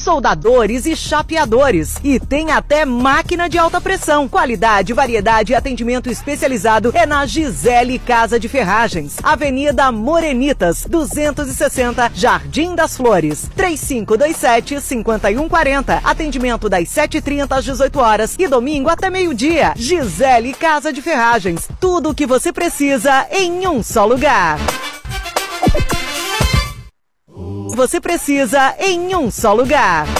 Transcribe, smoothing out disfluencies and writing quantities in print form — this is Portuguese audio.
soldadores e chapeadores. E tem até máquina de alta pressão. Qualidade, variedade e atendimento especializado é na Gisele Casa de Ferragens. Avenida Morenitas, 260, Jardim das Flores. 3527-5140. Atendimento das 7h30 às 18 horas e domingo até meio-dia. Gisele Casa de Ferragens. Tudo o que você precisa em um só lugar. Você precisa em um só lugar.